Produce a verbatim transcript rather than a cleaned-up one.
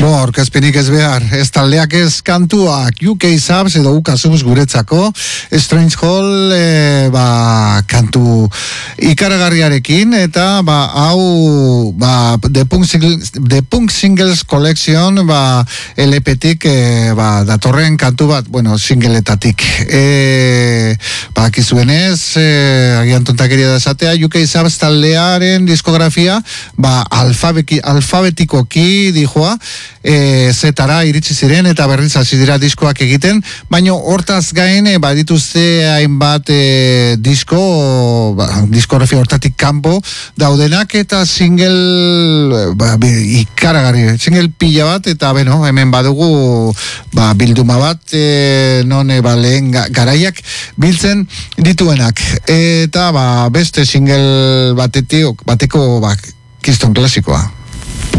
Bo, orkezpenik ez behar, ez taldeak ez kantuak, U K Subs edo ukasuz guretzako, Strange Hall, e, ba, kantu ikaragarriarekin, eta, ba, hau, ba, The Punk Singles, The Punk Singles Collection, ba, L P-tik, e, ba, datorren kantu bat, bueno, singletatik, e, ba, kizuenez, e, agian tontakeria da esatea, U K Subs taldearen diskografia, ba, alfabeki, alfabetikoki dijoa, e, zetara iritsi ziren eta berriz hasi dira diskoak egiten, baino hortaz gain e, badituzte hainbat e, disko, ba, diskografia hortatik kanpo daudenak eta single ba, ikaragarri, single pila bat eta beno, hemen badugu ba, bilduma bat e, non e, ba, lehen garaiak biltzen dituenak eta ba, beste single batetik, bateko ba, Kiston klasikoa.